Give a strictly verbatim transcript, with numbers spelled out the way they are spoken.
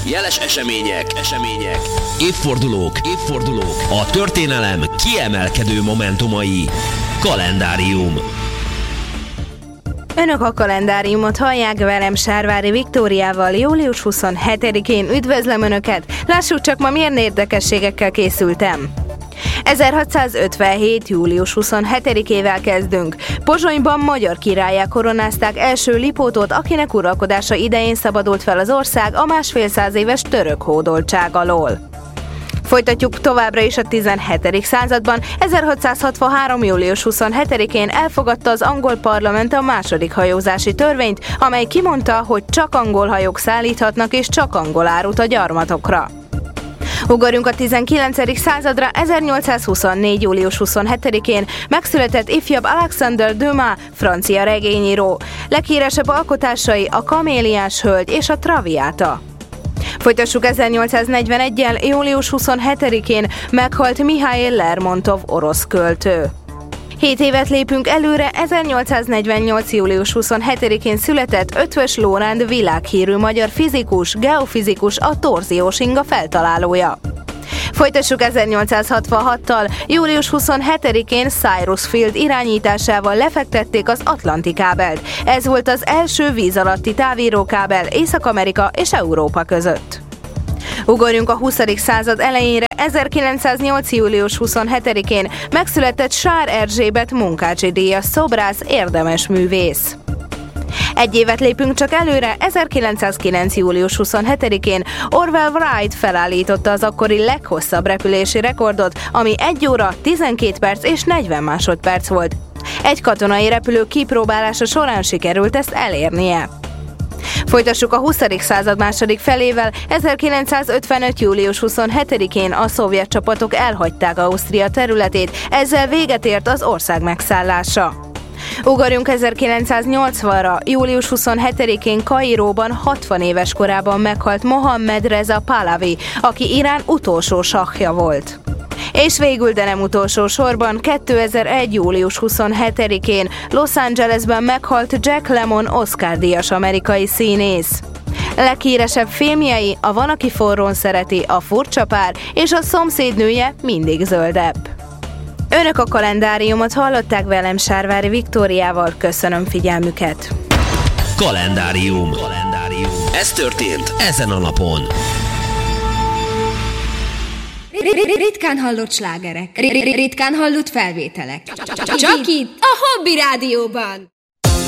jeles események, események, évfordulók, évfordulók, a történelem kiemelkedő momentumai. Kalendárium. Önök a kalendáriumot hallják, velem Sárvári Viktóriával. Július huszonhetedikén üdvözlöm Önöket. Lássuk csak, ma milyen érdekességekkel készültem. ezerhatszázötvenhét. július huszonhetedikével kezdünk. Pozsonyban magyar királlyá koronázták első Lipótot, akinek uralkodása idején szabadult fel az ország a másfél száz éves török hódoltság alól. Folytatjuk továbbra is a tizenhetedik században. ezerhatszázhatvanhárom. július huszonhetedikén elfogadta az angol parlament a második hajózási törvényt, amely kimondta, hogy csak angol hajók szállíthatnak és csak angol árut a gyarmatokra. Ugorjunk a tizenkilencedik századra. ezernyolcszázhuszonnégy. július huszonhetedikén megszületett ifjabb Alexander Dumas, francia regényíró. Leghíresebb alkotásai a Kaméliás hölgy és a Traviata. Folytassuk ezernyolcszáznegyveneggyel. július huszonhetedikén meghalt Mihail Lermontov, orosz költő. Hét évet lépünk előre. ezernyolcszáznegyvennyolc. július huszonhetedikén született Eötvös Loránd, világhírű magyar fizikus, geofizikus, a torziós inga feltalálója. Folytassuk ezernyolcszázhatvanhattal. július huszonhetedikén Cyrus Field irányításával lefektették az Atlanti kábelt. Ez volt az első víz alatti távírókábel Észak-Amerika és Európa között. Ugorjunk a huszadik század elejére. ezerkilencszáznyolc. július huszonhetedikén megszületett Sár Erzsébet Munkácsi-díjas szobrász, érdemes művész. Egy évet lépünk csak előre. ezerkilencszázkilenc. július huszonhetedikén Orville Wright felállította az akkori leghosszabb repülési rekordot, ami egy óra, tizenkét perc és negyven másodperc volt. Egy katonai repülő kipróbálása során sikerült ezt elérnie. Folytassuk a huszadik század második felével. ezerkilencszázötvenöt. július huszonhetedikén a szovjet csapatok elhagyták Ausztria területét, ezzel véget ért az ország megszállása. Ugorjunk ezerkilencszáznyolcvanra. július huszonhetedikén Kairóban hatvan éves korában meghalt Mohammed Reza Pahlavi, aki Irán utolsó sahja volt. És végül, de nem utolsó sorban, kétezer-egy. július huszonhetedikén Los Angelesben meghalt Jack Lemmon, Oscar-díjas amerikai színész. Leghíresebb filmjei a Van, aki forrón szereti, a Furcsa pár és a Szomszédnője mindig zöldebb. Önök a kalendáriumot hallották, velem Sárvári Viktóriával. Köszönöm figyelmüket. Kalendárium. Kalendárium. Ez történt ezen a napon. Ritkán hallott slágerek, ritkán hallott felvételek. Csak itt, a Hobby Rádióban.